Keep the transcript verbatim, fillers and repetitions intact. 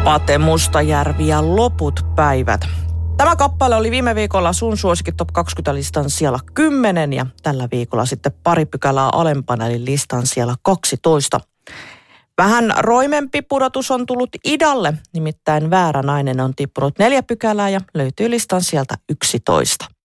Pate Mustajärvi ja Loput päivät. Tämä kappale oli viime viikolla sun suosikin Top kaksikymmentä-listan siellä kymmenen ja tällä viikolla sitten pari pykälää alempana eli listan siellä kaksitoista. Vähän roimempi pudotus on tullut Idalle, nimittäin Väärä nainen on tippunut neljä pykälää ja löytyy listan sieltä yksitoista.